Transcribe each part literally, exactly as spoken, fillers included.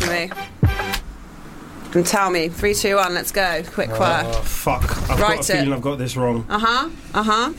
to me. And tell me. Three, two, one, let's go. Quick fire. Oh, fuck. I've Write got a it. feeling I've got this wrong. Uh-huh. Uh-huh.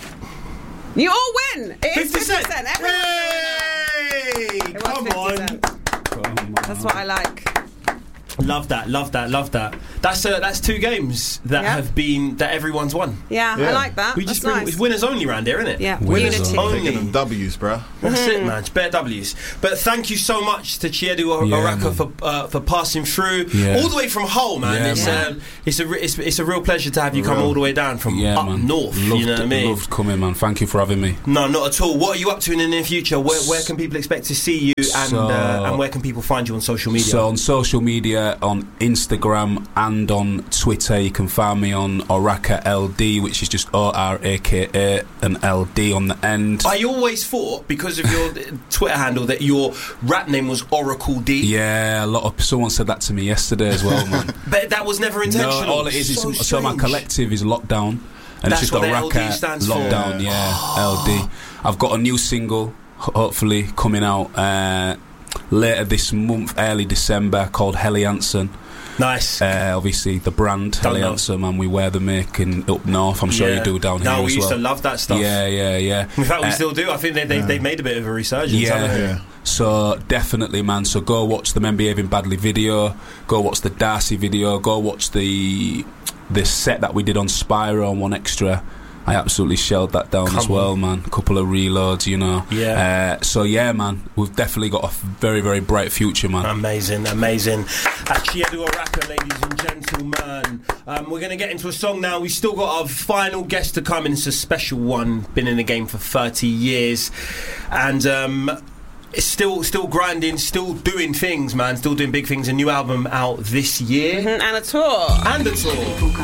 You all win! It is fifty fifty cent. cent. Everyone Hey! It was Come fifty on. cent. That's what I like. Love that, love that, love that. That's uh, that's two games that Yeah. have been that everyone's won. Yeah, Yeah. I like that. We That's just bring, nice. it's winners only round here, isn't it? Yeah, Winners unity. only. Only. Taking them W's, bruh. That's it, man. It's bare W's. But thank you so much to Chiedu Yeah, Oraka man. for uh, for passing through Yeah. all the way from Hull, man. Yeah, it's, man. Um, it's a re- it's, it's a real pleasure to have you come Real. all the way down from Yeah, up man. north. Loved, you know what I mean? Loved coming, man. Thank you for having me. No, not at all. What are you up to in the near future? Where, where can people expect to see you, and So- uh, and where can people find you on social media? So on social media, on Instagram and on Twitter, you can find me on Oraka L D, which is just O R A K A and L D on the end. I always thought, because of your Twitter handle, that your rap name was Oracle D. Yeah, a lot of someone said that to me yesterday as well, man. But that was never intentional. No, all it is is so, so, my strange. collective is Lockdown, and That's it's just what the L D Oraka stands for. Lockdown. Yeah, L D. I've got a new single, ho- hopefully coming out uh, later this month, early December, called Helly Hansen. Nice. Uh, obviously, the brand Don't Helly know. Hansen, man. We wear the making up north. I'm sure Yeah. you do down No, here we as used well. to love that stuff. Yeah, yeah, yeah. In fact, we Uh, still do. I think they, they, yeah. they've made a bit of a resurgence. Yeah. haven't they? Yeah. So definitely, man. So go watch the Men Behaving Badly video. Go watch the Darcy video. Go watch the the set that we did on Spyro on One Extra. I absolutely shelled that down Come as well, on. man. A couple of reloads, you know. Yeah. Uh, so yeah, man. We've definitely got a very, very bright future, man. Amazing, amazing. Chiedu Oraka, ladies and gentlemen. Um, we're going to get into a song now. We've still got our final guest to come in. It's a special one. Been in the game for thirty years. And um, it's still still grinding, still doing things, man. Still doing big things. A new album out this year. And a tour. And a tour.